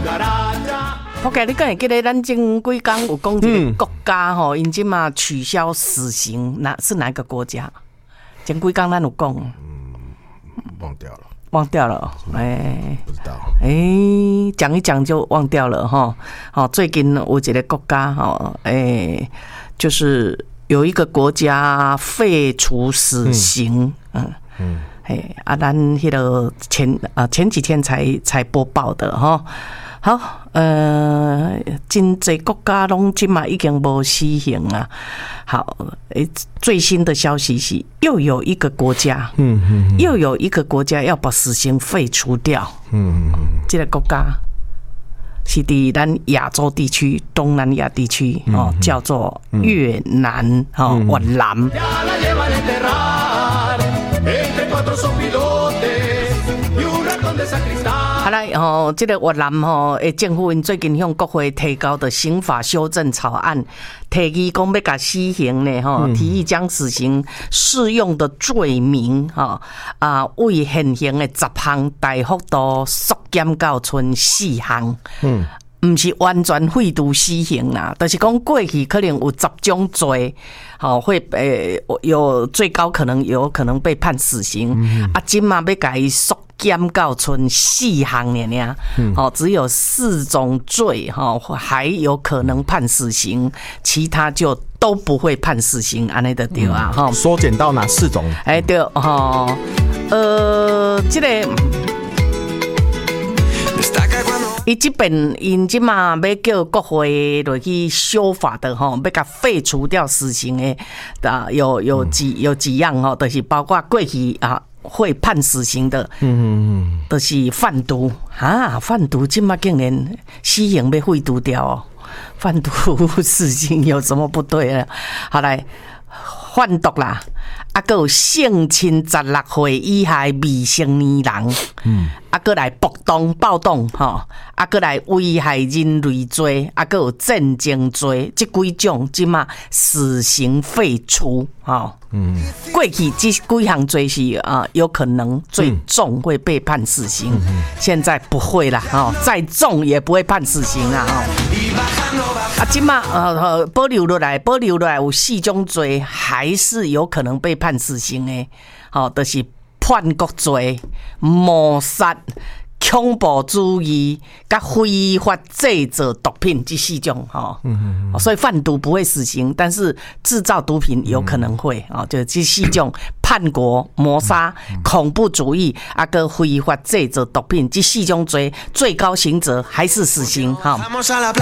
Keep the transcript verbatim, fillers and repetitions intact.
OK， 你敢会记得咱前几天有讲一个国家吼，因即嘛取消死刑，哪是哪个国家？前几天咱有讲， 嗯，忘掉了， 忘掉了，哎、欸， 不知道， 哎、欸，讲一讲就忘掉了哈。好，最近有一个国家哈，哎、欸，就是有一个国家废除死刑，嗯嗯，哎、嗯，啊，咱迄个前啊前几天才才播报的哈。好，呃，真侪国家拢即嘛已经无死刑啊。好，诶，最新的消息是，又有一个国家，嗯嗯，又有一个国家要把死刑废除掉。嗯嗯，这个国家是伫咱亚洲地区、东南亚地区哦，叫做越南哦，越南。好来哦，这个越南吼，诶，政府因最近向国会提交的刑法修正草案，提议讲要甲死刑呢，吼，提议将死刑适用的罪名，吼啊，为现行的十项大幅度缩减到剩四项。嗯。唔是完全废除死刑啦，就是讲过去可能有十种罪，好会诶、呃、有最高可能有可能被判死刑，嗯、啊，今嘛要甲伊缩减到剩四项尔尔，好、嗯、只有四种罪哈还有可能判死刑，其他就都不会判死刑，安尼就对啊哈。 缩减到哪四种？ 哎对哈，呃，这个。伊这边因即嘛要叫国会落去修法的吼，要甲废除掉死刑的啊，有有几有几样吼，就是包括过去啊会判死刑的，嗯嗯嗯，就是贩毒啊，贩毒即嘛竟然死刑被废除掉哦，贩毒死刑有什么不对呢？好来，贩毒啦。啊，还有性侵十六岁以下未成年人，嗯，啊，还来暴动暴动吼，啊，还来危害人类罪，啊，还有战争罪，这几种即嘛死刑废除，吼，嗯，过去这几项罪是啊，有可能最重会被判死刑，嗯、现在不会啦，哦，再重也不会判死刑啦，哦。啊，即马呃保留落来，保留落来有四种罪，还是有可能被判死刑的。好、哦，就是叛国罪、谋杀、恐怖主义、甲非法制造毒品这四种哈。哦、嗯嗯所以贩毒不会死刑，但是制造毒品有可能会啊、嗯哦，就这四种叛国、谋杀、恐怖主义啊，跟非法制造毒品这四种罪，最高刑责还是死刑哈。哦